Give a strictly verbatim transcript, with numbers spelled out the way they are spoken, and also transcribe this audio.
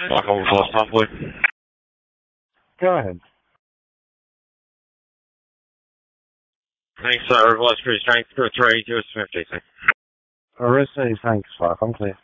Fuck over for last time, boy. Go ahead. Thanks, uh, revised crew strength, crew three, do a Smith, Jason. Arista, thanks, fuck, I'm clear.